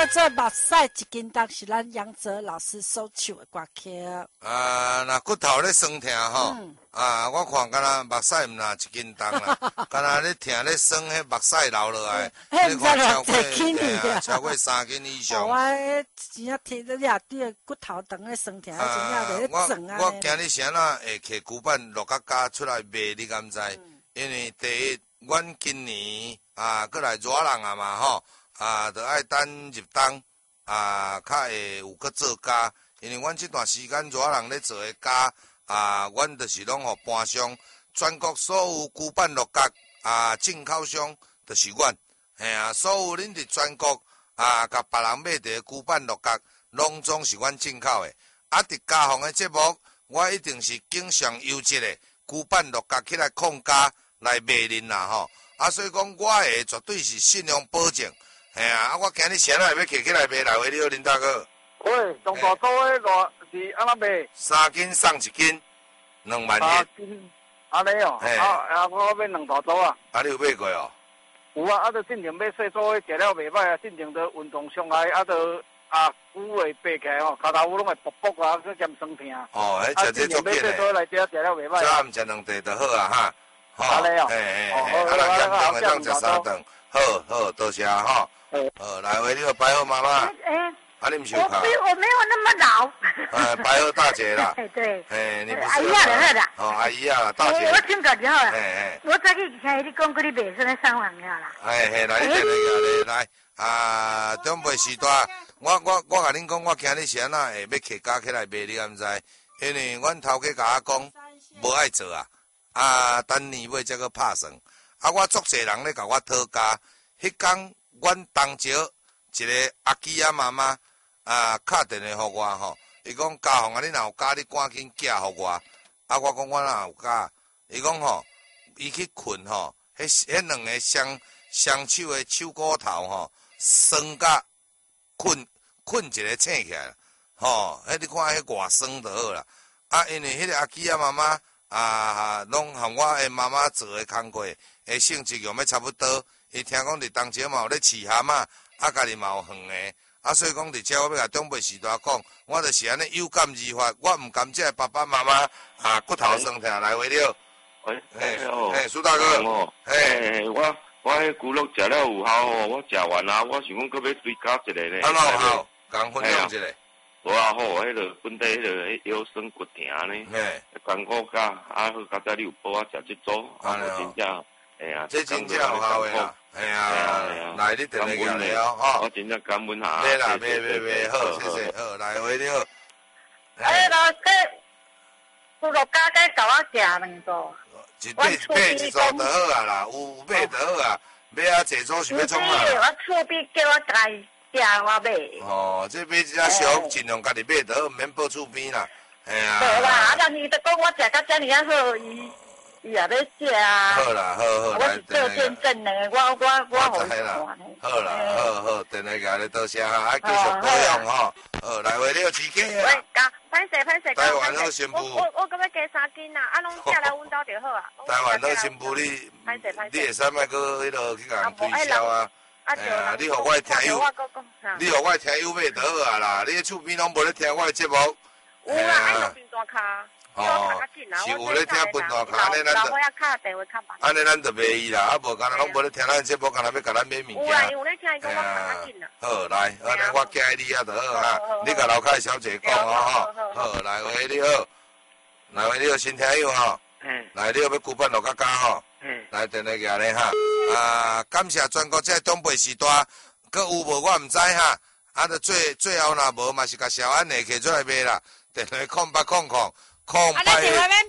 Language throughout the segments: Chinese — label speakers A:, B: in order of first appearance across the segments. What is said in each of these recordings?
A: 叫做目屎一斤重，是咱杨哲老师所唱的歌曲。
B: 若骨头咧酸痛吼，我看敢若目屎毋若一斤重啦，敢若咧痛咧酸，迄目屎流落来，
A: 你看
B: 超过3斤以上。
A: 我真正听着呀，对骨头长咧酸痛，真正咧整啊。
B: 我今日先啦会摕骨板落甲加出来卖，你敢知？因为第一，阮今年过来热人啊嘛吼。就爱等入冬，较会有搁做家，因为阮这段时间热人咧做的家，阮就是拢互搬商，全国所有骨板落角，进口商就是阮，所有恁伫全国，甲别人买的骨板落角，拢总是阮进口的。伫家访的节目，我一定是经上优质的骨板落角起来控价来卖恁啦吼。所以讲我的绝对是信用保证。我今日先来要摕起来卖来回你好，林大哥。
C: 喂，上大组的偌是安怎卖
B: ？3斤送1斤，2万1。3
C: 斤，安尼哦。我要2大组啊。
B: 你有买过哦？
C: 有啊，就进前买细组的食了袂歹啊，进前就运动伤害，骨会爬起来吼，骹头拢会卜卜啊，去兼酸痛。
B: 迄食这足紧的。
C: 细组来食了袂歹。
B: 早暗食2顿就好啊哈。
C: 安尼哦。
B: 咱咸顿的当食3顿。好，多谢哈。来回你好，白鹤妈妈。你不是有卡？
D: 我没有那么老。
B: 白鹤大姐啦。
D: 对。
B: 你不是
D: 阿姨啊，好啦。
B: 阿姨啊，大姐。
D: 我请教就好啦。我早起听你讲过你卖什么上网了啦。
B: 来，你来来，中北时代，我甲恁讲，我今日是安那会要摕家起来卖，你敢知？因为阮头家甲我讲，无爱做等年尾才去拍算。我足侪人咧甲我讨价，迄天阮东石一个阿基仔妈妈敲电话互我吼，伊讲家访你若有假，你赶紧寄互我。我讲我哪有假？伊讲吼，伊去困吼，迄两个双手的手骨头吼，酸甲困一个醒起来，吼，你看迄偌酸就好啦。因为迄个阿基仔妈妈拢和我的妈妈做的工课。性质用要差不多，伊听讲伫东石嘛有咧饲蛤蟆，家己嘛有园的，所以讲伫遮我要甲中北时代讲，我就是安尼有感而发，我毋甘这爸爸妈妈骨头酸痛来回了。苏大哥，
E: 我迄骨肉食了有效哦，我食完啊，我想讲搁要追加一个咧。
B: 安怎有效？共分享一下。
E: 无好，迄个本地迄个腰酸骨疼呢，干果加好佳你有补我食这组，真正。
B: 这真正有效的啦，来你电话过来哦，
E: 我真正感恩下。
B: 买啦，买，好，谢谢，好，来回你好。
D: 老师，骨肉加加甲我食2组。
B: 买一组就好啊啦，有买就好啊，买坐组是要创啊。
D: 我厝边叫我家食，我买。
B: 这买一只俗，尽量家己买就好，毋免报厝边啦。
D: 对啦，但是都讲我食到遮尔啊好，伊也要食啊。
B: 好啦，好，
D: 我是做见证的，我好看的。
B: 好啦，好，电话甲你多谢哈，继续保养吼。好，来回你起价啦。
F: 喂，歹势，
B: 台湾好新妇。
F: 我搁要加3斤啦，拢寄来阮兜就好啊。
B: 台湾好新妇，你会使莫搁迄落去甲人推销啊？你互我听友，你互我听友买就好啊啦。你厝边拢无咧听我的节目。
F: 有啊，爱用分大卡。
B: 是有咧听分大卡，安尼咱就卖伊啦，无干那拢无咧听咱节目，干那要甲咱买物件。
F: 有啊，有咧听伊讲我卡较紧啦。
B: 好，来，安尼我寄你就好哈。你甲楼下小姐讲哦，好，来喂你好，来喂你好，新听友吼，来你好要骨板落较高吼，来电话寄咧哈。感谢全国这东北时代，搁有无我毋知哈。就最后若无嘛是甲小安摕起出来卖啦，电话0800。空白，
A: 来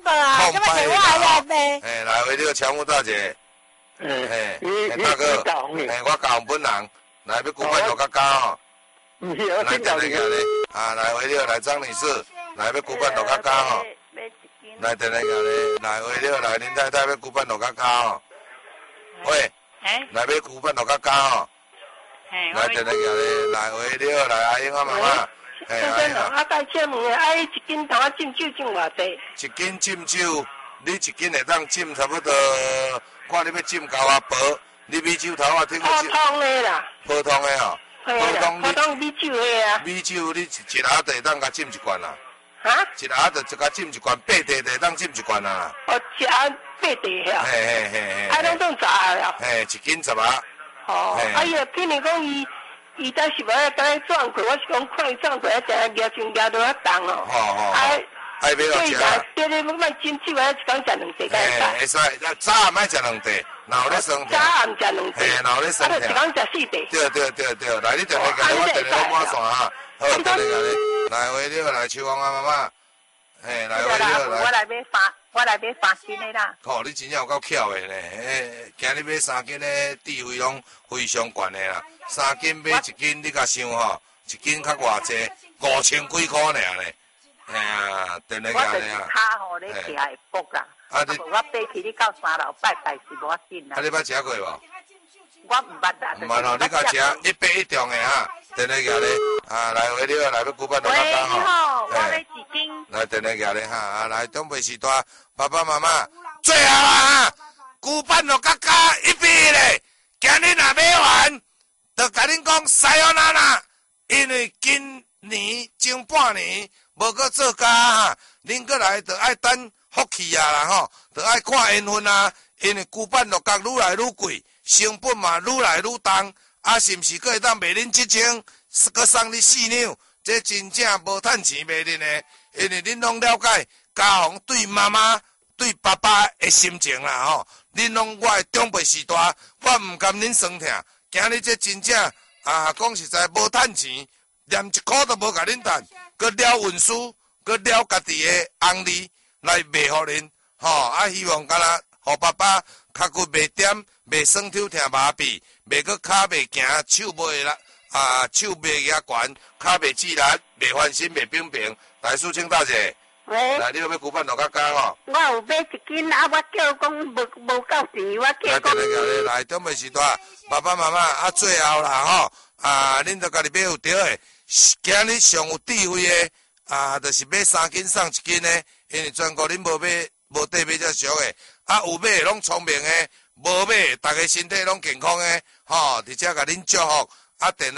B: 回你个强木大姐，大哥，我教本人，来要骨板落较高吼，来电话来，来回你来张女士，来要骨板落较高吼，来电话来回你来林太太要骨板落较高吼，喂，来要骨板落较高吼，来电话来回你来阿英啊妈妈。
D: 先生，我再请问下，一斤头浸酒浸偌济？
B: 一斤浸酒，你一斤会当浸差不多，看你要浸高薄，你米酒头啊，听过？
D: 普通的啦。
B: 普通的吼，
D: 普通米酒的啊。
B: 米酒你一盒地当甲浸一罐啦。
D: 哈？
B: 一盒就甲浸一罐，八地地当浸一罐啦。
D: 哦，一盒8地啊。
B: 嘿。
D: 啊，拢总10了。
B: 嘿，一斤10啊。
D: 哦。哎呀，听你讲伊当时无要当伊撞过，我是讲看伊撞过，一定抓伤抓到遐重哦。
B: 哦。爱买落食。
D: 对对，莫啉酒啊，一讲食2地该
B: 会使。早暗莫食2地，若有咧酸痛。
D: 早暗食2地。
B: 嘿，若有咧酸痛。
D: 一讲食4地。
B: 对，来你电话甲我电话满线哈。好，电话甲你。来话了，来秋芳啊妈妈。嘿，来话了，来。
D: 我来买3斤的啦。
B: 哦，你真正有够巧的呢！今日买3斤的智慧拢非常悬的啦。3斤买1斤，你甲想吼，1斤较偌济，5000几块尔咧。哎呀，电话甲你啊。
D: 卡吼，你徛会薄啦。啊，我爬去你到3楼拜拜是无要紧啦。
B: 啊，你捌食过无？
D: 我唔捌啦。
B: 唔捌吼，你甲食1001重的哈。电话甲你啊，来话了，来要古板落甲讲吼。
D: 你好，我要1斤。
B: 来电话甲你哈，啊来长辈时代，爸爸妈妈，最后啦哈，古板落甲加100咧，今日若买完，就甲恁讲西欧娜娜，因为今年前半年无搁做假哈，恁过来就爱等福气啊啦吼，就爱看缘分啊，因为古板落甲愈来愈贵，成本嘛愈来愈重，啊是毋是搁会当卖恁7千，搁送你4两，这真正无趁钱卖恁的，因为恁拢了解家父对妈妈、对爸爸的心情啦吼，恁拢我的长辈时代，我毋甘恁酸痛，今日这真正讲实在无趁钱。连1块都无甲恁趁，搁了运输，搁了家己的红利来卖互恁，希望敢若互爸爸脚骨袂点，袂酸痛疼麻痹，袂搁骹袂行，手袂啦，手袂举悬，骹袂自力，袂翻身，袂平平。来，苏清大姐，
D: 喂，
B: 来，你有要古板落甲讲吼？
D: 我有买1斤啊，我叫讲无够钱，我叫讲。
B: 来，长辈时代，爸爸妈妈最后啦吼，恁着家己买有对的。今日上有智慧的就是买3斤送1斤的，因为全国恁无买无地买遮俗的，有买拢聪明的，无买大家身体拢健康的，而且甲恁祝福，电话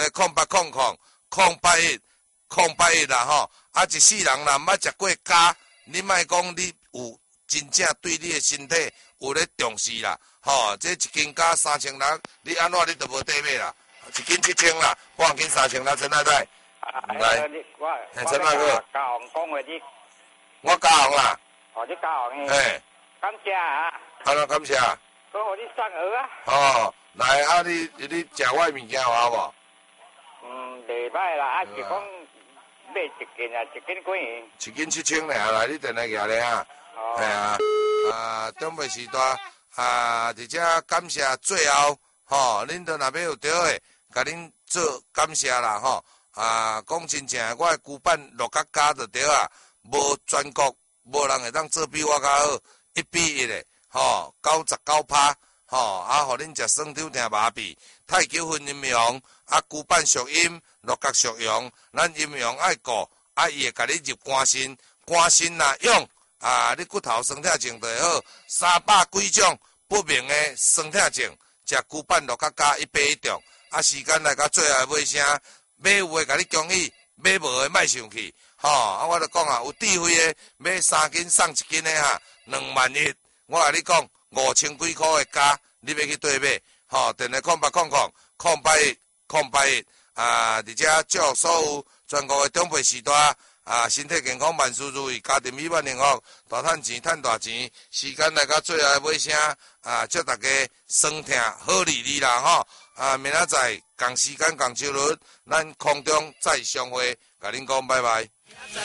B: 0800-081-081啦一世人若毋捌食过鸭，你莫讲你有真正对你的身体有咧重视啦，这1斤鸭3600，你安怎你都无地买啦，1斤7000啦，半斤3000，真太太。来，陈大哥，
C: 教行讲话你，
B: 我教行啦。
C: 哦，你教行
B: 嘿，
C: 感谢啊。
B: 安怎感谢？讲
C: 互你送蚵啊。
B: 哦，来你食我物件有无？
C: 袂歹啦，是讲买1斤啊，1斤几
B: ？1
C: 元
B: 斤7000俩，来你电话举咧啊。系啊，长辈时代而且感谢最后，恁都若要有对的，甲恁做感谢啦，讲真正，我的旧版落甲加就对啊，无全国无人会当做比我较好，1比1的，99%，互恁食酸痛疼麻痹，太九分阴阳，旧版属阴，落甲属阳，咱阴阳爱顾，伊会甲你入肝心，肝心若用，你骨头酸痛症就会好，300几种不明的酸痛症，食旧版落甲加1比1重，时间来到最后尾声。买有诶，甲你恭喜；买无诶，莫生气。我著讲有智慧诶，买3斤送1斤诶21000，我甲你讲5000几块诶价，你要去对买？电话0800-081-081，而且祝所有全国诶长辈时代身体健康，万事如意，家庭美满幸福，大趁钱，趁大钱。时间来到最后诶尾声，祝大家酸痛好利利啦明仔载同时间同周日，咱空中再相会，甲恁讲拜拜。